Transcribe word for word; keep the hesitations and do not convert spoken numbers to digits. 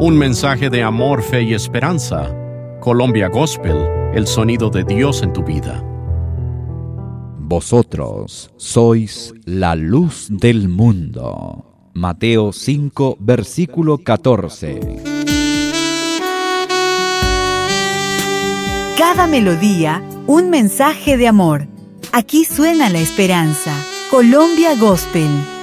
Un mensaje de amor, fe y esperanza. Colombia Gospel, el sonido de Dios en tu vida. Vosotros sois la luz del mundo. Mateo cinco, versículo catorce. Cada melodía, un mensaje de amor. Aquí suena la esperanza. Colombia Gospel.